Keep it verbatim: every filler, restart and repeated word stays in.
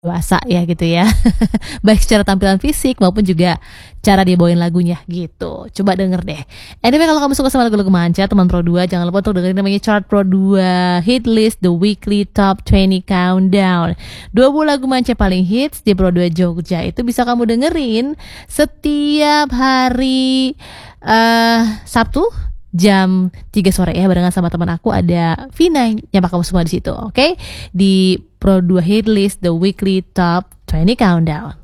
Dewasa ya gitu ya. Baik secara tampilan fisik maupun juga cara dia bawain lagunya gitu. Coba denger deh. Anyway kalau kamu suka sama lagu-lagu Manca teman Pro dua jangan lupa untuk dengerin namanya Chart Pro dua Hit List The Weekly Top dua puluh Countdown. dua puluh lagu Manca paling hits di Pro dua Jogja itu bisa kamu dengerin setiap hari eh Sabtu jam tiga sore ya barengan sama teman aku ada Vina nyapa kamu semua di situ, oke? Okay? Di Pro dua Hit List The Weekly Top dua puluh Countdown.